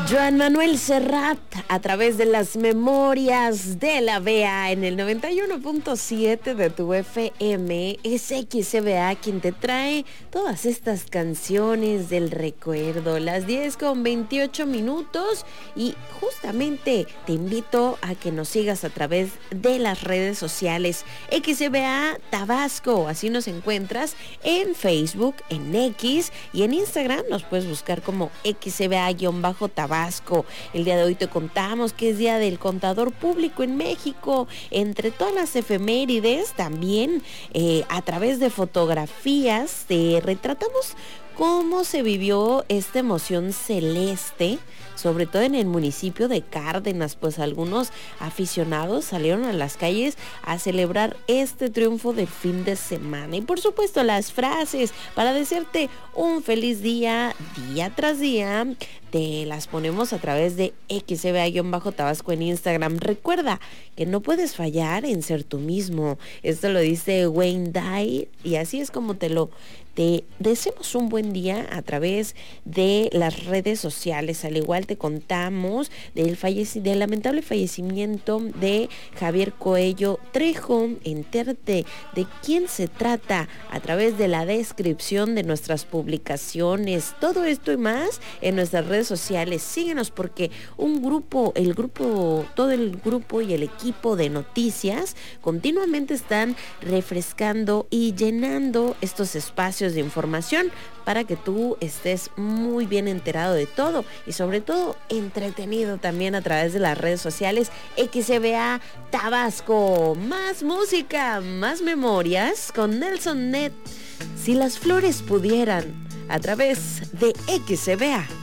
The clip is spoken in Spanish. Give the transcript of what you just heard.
Joan Manuel Serrat a través de las memorias de la BA en el 91.7 de tu FM. Es XCBA quien te trae todas estas canciones del recuerdo. Las 10:28 y justamente te invito a que nos sigas a través de las redes sociales. XCBA Tabasco, así nos encuentras en Facebook, en X y en Instagram. Nos puedes buscar como XCBA-Tabasco. El día de hoy te contamos que es Día del Contador Público en México. Entre todas las efemérides, también a través de fotografías te retratamos cómo se vivió esta emoción celeste, sobre todo en el municipio de Cárdenas, pues algunos aficionados salieron a las calles a celebrar este triunfo del fin de semana. Y por supuesto las frases para desearte un feliz día, día tras día, te las ponemos a través de XCBA-Tabasco en Instagram. Recuerda que no puedes fallar en ser tú mismo. Esto lo dice Wayne Dyer y así es como te deseamos un buen día a través de las redes sociales. Al igual te contamos del lamentable fallecimiento de Javier Coello Trejo. Entérate de quién se trata a través de la descripción de nuestras publicaciones. Todo esto y más en nuestras redes sociales. Síguenos porque todo el grupo y el equipo de noticias continuamente están refrescando y llenando estos espacios de información para que tú estés muy bien enterado de todo y sobre todo entretenido también a través de las redes sociales. XCBA Tabasco, más música, más memorias con Nelson Net. Si las flores pudieran, a través de XCBA.